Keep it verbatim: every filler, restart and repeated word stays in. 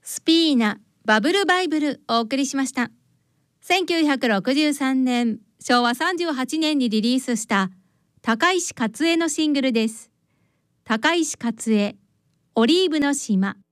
スピーナバブルバイブルお送りしました。せんきゅうひゃくろくじゅうさんねん、しょうわさんじゅうはちねんにリリースした高石勝恵のシングルです。高石勝恵、オリーブの島。